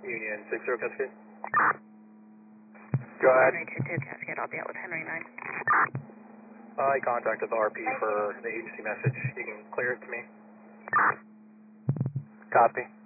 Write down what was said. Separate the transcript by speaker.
Speaker 1: Union 60 Cascade. Go ahead.
Speaker 2: Henry 22 Cascade, I'll be out with Henry 9.
Speaker 1: I contacted the RP for the agency message. You can clear it to me.
Speaker 3: Copy.